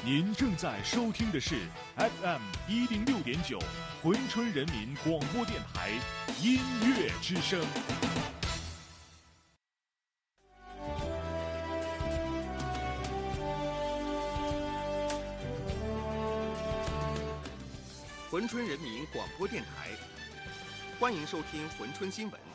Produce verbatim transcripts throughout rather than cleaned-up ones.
您正在收听的是 F M 一零六点九珲春人民广播电台音乐之声。 珲春人民广播电台，欢迎收听珲春新闻。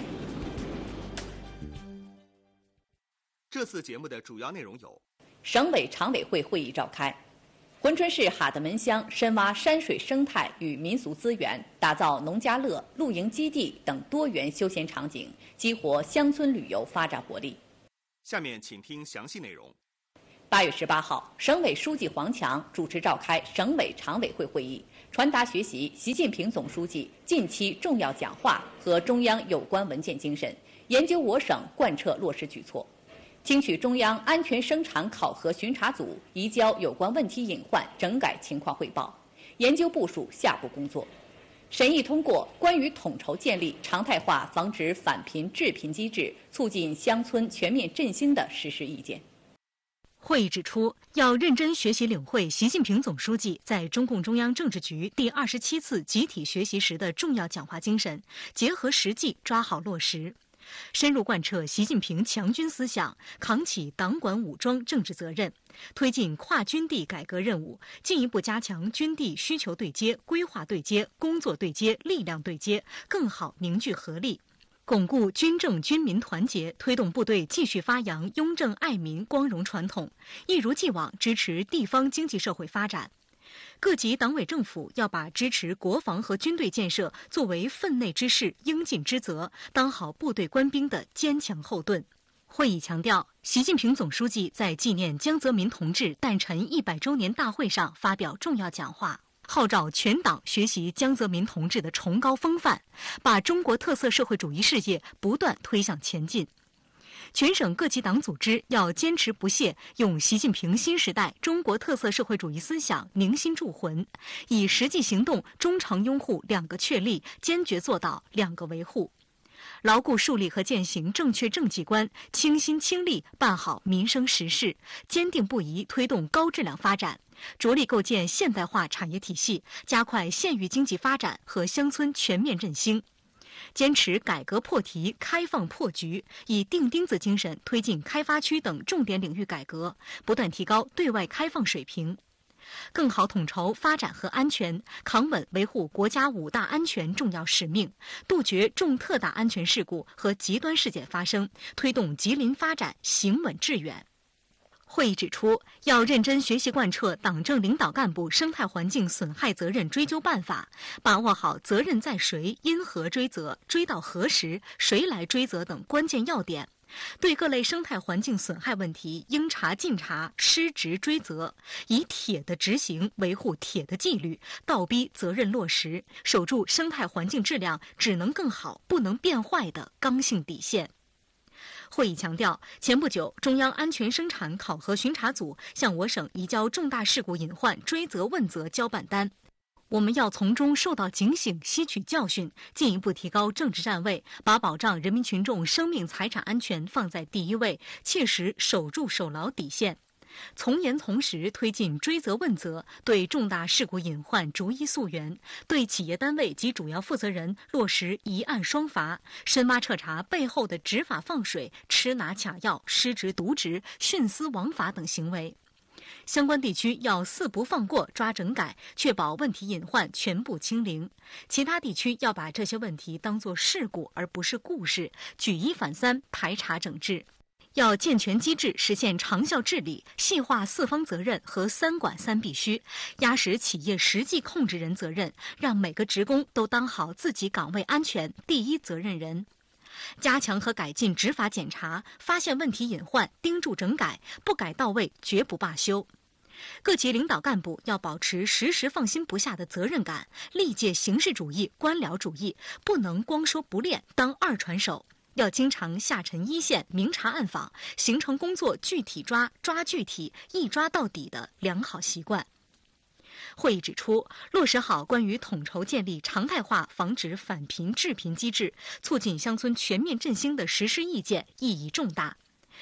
这次节目的主要内容有： 省委常委会会议召开，珲春市哈德门乡深挖山水生态与民俗资源，打造农家乐、露营基地等多元休闲场景，激活乡村旅游发展活力。 下面请听详细内容。 八月十八号，省委书记黄强主持召开省委常委会会议，传达学习习近平总书记近期重要讲话和中央有关文件精神，研究我省贯彻落实举措。听取中央安全生产考核巡查组移交有关问题隐患整改情况汇报，研究部署下步工作。审议通过关于统筹建立常态化防止返贫致贫机制，促进乡村全面振兴的实施意见。 会议指出，要认真学习领会习近平总书记在中共中央政治局第二十七次集体学习时的重要讲话精神，结合实际抓好落实，深入贯彻习近平强军思想，扛起党管武装政治责任，推进跨军地改革任务，进一步加强军地需求对接、规划对接、工作对接、力量对接，更好凝聚合力，巩固军政军民团结，推动部队继续发扬拥政爱民光荣传统，一如既往支持地方经济社会发展。各级党委政府要把支持国防和军队建设作为分内之事、应尽之责，当好部队官兵的坚强后盾。会议强调，习近平总书记在纪念江泽民同志诞辰一百周年大会上发表重要讲话，号召全党学习江泽民同志的崇高风范，把中国特色社会主义事业不断推向前进。全省各级党组织要坚持不懈，用习近平新时代中国特色社会主义思想凝心铸魂，以实际行动忠诚拥护两个确立，坚决做到两个维护，牢固树立和践行正确政绩观，倾心倾力办好民生实事，坚定不移推动高质量发展，着力构建现代化产业体系，加快县域经济发展和乡村全面振兴。坚持改革破题、开放破局，以钉钉子精神推进开发区等重点领域改革，不断提高对外开放水平，更好统筹发展和安全，扛稳维护国家五大安全重要使命，杜绝重特大安全事故和极端事件发生，推动吉林发展行稳致远。会议指出，要认真学习贯彻党政领导干部生态环境损害责任追究办法，把握好责任在谁、因何追责、追到何时、谁来追责等关键要点，对各类生态环境损害问题应查尽查、失职追责，以铁的执行维护铁的纪律，倒逼责任落实，守住生态环境质量只能更好、不能变坏的刚性底线。会议强调，前不久，中央安全生产考核巡查组向我省移交重大事故隐患追责问责交办单。我们要从中受到警醒，吸取教训，进一步提高政治站位，把保障人民群众生命财产安全放在第一位，切实守住守牢底线。从严从实推进追责问责，对重大事故隐患逐一溯源，对企业单位及主要负责人落实一案双罚，深挖彻查背后的执法放水、吃拿卡要、失职渎职、徇私枉法等行为。相关地区要四不放过抓整改，确保问题隐患全部清零。其他地区要把这些问题当作事故而不是故事，举一反三，排查整治。要健全机制，实现长效治理，细化四方责任和三管三必须，压实企业实际控制人责任，让每个职工都当好自己岗位安全第一责任人。加强和改进执法检查，发现问题隐患，盯住整改，不改到位绝不罢休。各级领导干部要保持时时放心不下的责任感，力戒形式主义、官僚主义，不能光说不练，当二传手。要经常下沉一线，明察暗访，形成工作具体抓、抓具体、一抓到底的良好习惯。会议指出，落实好关于统筹建立常态化防止返贫致贫机制，促进乡村全面振兴的实施意见意义重大。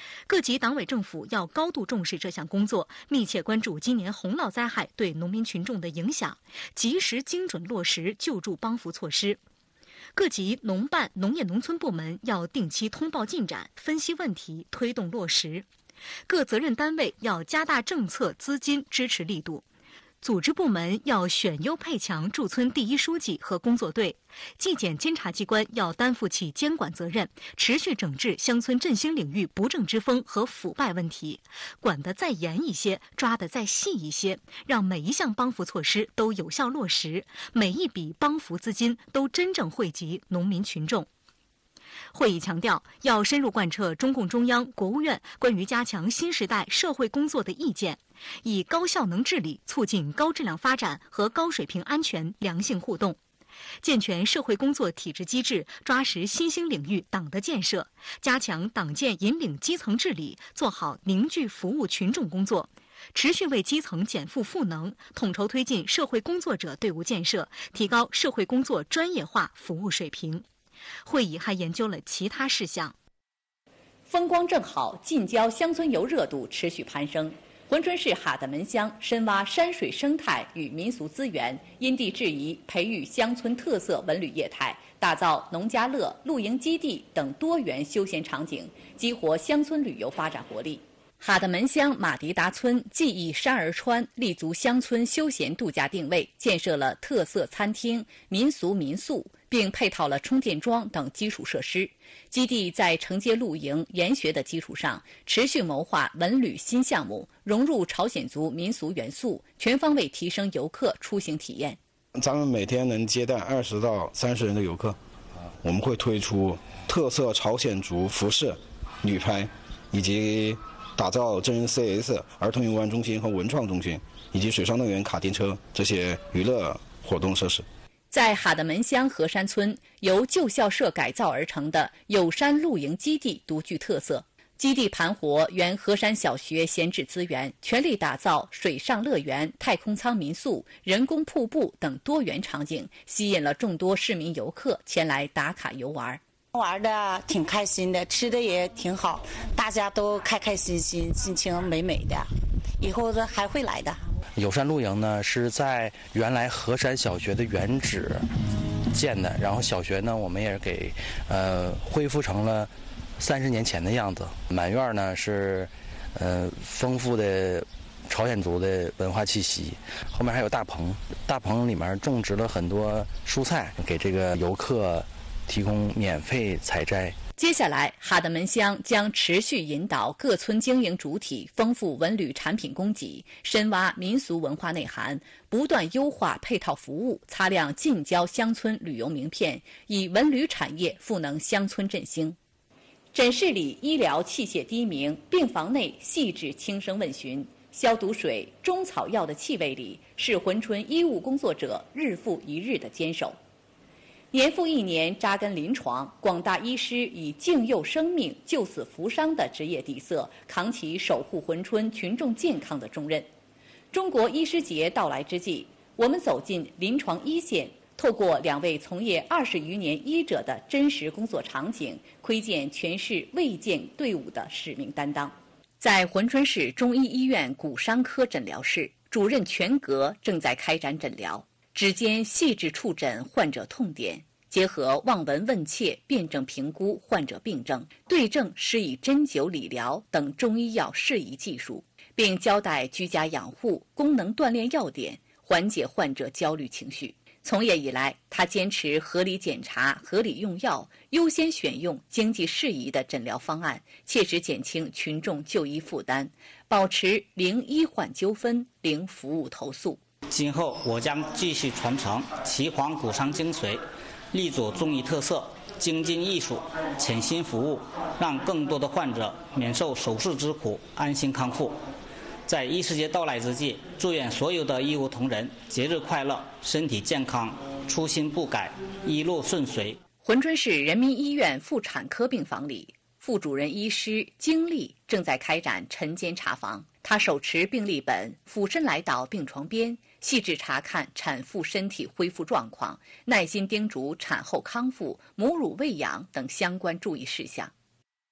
各级党委政府要高度重视这项工作，密切关注今年洪涝灾害对农民群众的影响，及时精准落实救助帮扶措施。各级农办、农业农村部门要定期通报进展，分析问题，推动落实。各责任单位要加大政策、资金支持力度。组织部门要选优配强驻村第一书记和工作队，纪检监察机关要担负起监管责任，持续整治乡村振兴领域不正之风和腐败问题，管得再严一些，抓得再细一些，让每一项帮扶措施都有效落实，每一笔帮扶资金都真正惠及农民群众。会议强调，要深入贯彻中共中央、国务院关于加强新时代社会工作的意见，以高效能治理促进高质量发展和高水平安全良性互动，健全社会工作体制机制，抓实新兴领域党的建设，加强党建引领基层治理，做好凝聚服务群众工作，持续为基层减负赋能，统筹推进社会工作者队伍建设，提高社会工作专业化服务水平。会议还研究了其他事项。 风光正好，近郊乡村游热度持续攀升。珲春市哈德门乡深挖山水生态与民俗资源，因地制宜培育乡村特色文旅业态，打造农家乐、露营基地等多元休闲场景，激活乡村旅游发展活力。哈德门乡马迪达村既依山而川，立足乡村休闲度假定位，建设了特色餐厅、民俗民宿，并配套了充电桩等基础设施。基地在承接露营、研学的基础上，持续谋划文旅新项目，融入朝鲜族民俗元素，全方位提升游客出行体验。 咱们每天能接待二十到三十人的游客，我们会推出特色朝鲜族服饰、旅拍，以及打造真人 C S 儿童游玩中心和文创中心，以及水上乐园、卡丁车这些娱乐活动设施。 在哈德门乡河山村，由旧校舍改造而成的有山露营基地独具特色。基地盘活原河山小学闲置资源，全力打造水上乐园、太空舱民宿、人工瀑布等多元场景，吸引了众多市民游客前来打卡游玩。 玩的挺开心的，吃的也挺好，大家都开开心心，心情美美的，以后还会来的。 有山露营呢是在原来河山小学的原址建的，然后小学呢我们也给呃恢复成了三十年前的样子。满院呢是呃丰富的朝鲜族的文化气息，后面还有大棚，大棚里面种植了很多蔬菜，给这个游客提供免费采摘。 接下来，哈德门乡将持续引导各村经营主体丰富文旅产品供给，深挖民俗文化内涵，不断优化配套服务，擦亮近郊乡村旅游名片，以文旅产业赋能乡村振兴。诊室里医疗器械低鸣，病房内细致轻声问询，消毒水、中草药的气味里，是珲春医务工作者日复一日的坚守。年复一年扎根临床，广大医师以敬佑生命、救死扶伤的职业底色，扛起守护珲春群众健康的重任。中国医师节到来之际，我们走进临床一线，透过两位从业二十余年医者的真实工作场景，窥见全市卫健队伍的使命担当。在珲春市中医医院骨伤科诊疗室，主任全格正在开展诊疗。指尖细致触诊患者痛点，结合望闻问切辩证评估患者病症，对症施以针灸理疗等中医药适宜技术，并交代居家养护、功能锻炼要点，缓解患者焦虑情绪。从业以来，他坚持合理检查、合理用药，优先选用经济适宜的诊疗方案，切实减轻群众就医负担，保持零医患纠纷、零服务投诉。 今后我将继续传承岐黄骨伤精髓，立足中医特色，精进艺术，潜心服务，让更多的患者免受手术之苦，安心康复。在医师节到来之际，祝愿所有的医务同仁节日快乐，身体健康，初心不改，一路顺遂。 珲春市人民医院妇产科病房里，副主任医师经历正在开展晨间查房。他手持病历本，俯身来到病床边，细致查看产妇身体恢复状况，耐心叮嘱产后康复、母乳喂养等相关注意事项。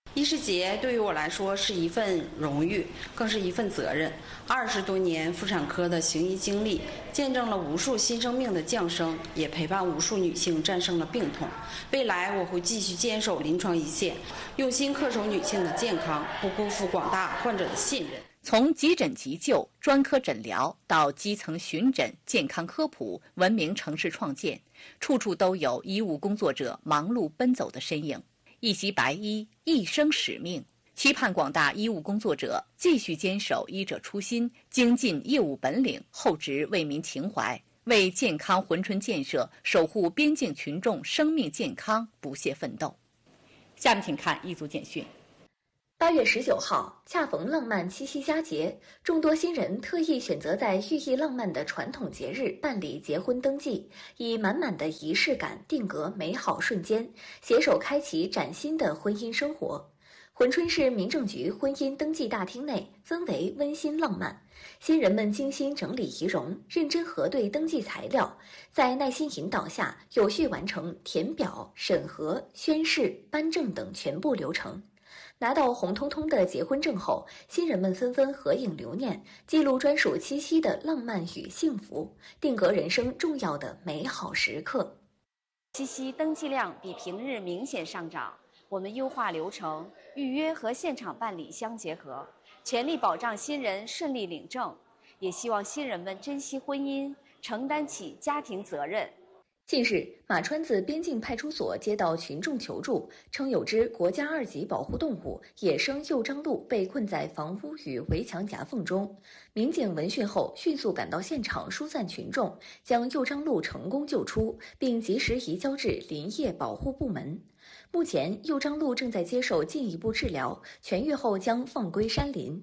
医师节对于我来说是一份荣誉，更是一份责任。二十多年妇产科的行医经历，见证了无数新生命的降生，也陪伴无数女性战胜了病痛。未来我会继续坚守临床一线，用心恪守女性的健康，不辜负广大患者的信任。 从急诊急救、专科诊疗到基层巡诊、健康科普、文明城市创建，处处都有医务工作者忙碌奔走的身影。一袭白衣，一生使命，期盼广大医务工作者继续坚守医者初心，精进业务本领，厚植为民情怀，为健康珲春建设、守护边境群众生命健康不懈奋斗。下面请看一组简讯。 八月十九号，恰逢浪漫七夕佳节，众多新人特意选择在寓意浪漫的传统节日办理结婚登记，以满满的仪式感定格美好瞬间，携手开启崭新的婚姻生活。珲春市民政局婚姻登记大厅内氛围温馨浪漫，新人们精心整理仪容，认真核对登记材料，在耐心引导下，有序完成填表、审核、宣誓、颁证等全部流程。拿到红彤彤的结婚证后，新人们纷纷合影留念，记录专属七夕的浪漫与幸福，定格人生重要的美好时刻。 七夕登记量比平日明显上涨，我们优化流程，预约和现场办理相结合，全力保障新人顺利领证，也希望新人们珍惜婚姻，承担起家庭责任。 近日，马川子边境派出所接到群众求助，称有只国家二级保护动物野生幼章鹿被困在房屋与围墙夹缝中。民警闻讯后迅速赶到现场疏散群众，将幼章鹿成功救出，并及时移交至林业保护部门。目前，幼章鹿正在接受进一步治疗，痊愈后将放归山林。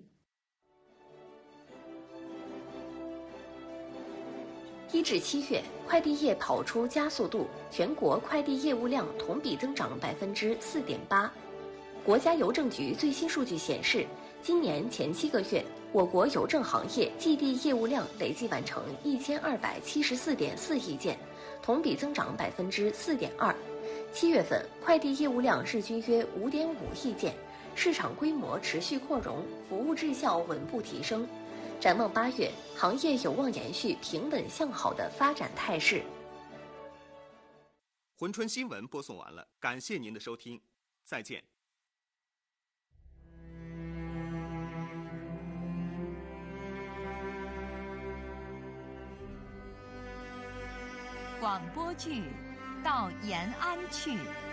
一至七月，快递业跑出加速度，全国快递业务量同比增长百分之四点八。国家邮政局最新数据显示，今年前七个月，我国邮政行业寄递业务量累计完成一千二百七十四点四亿件，同比增长百分之四点二。七月份，快递业务量日均约五点五亿件，市场规模持续扩容，服务质效稳步提升。展望八月，行业有望延续平稳向好的发展态势。 珲春新闻播送完了，感谢您的收听，再见。 广播剧《到延安去》。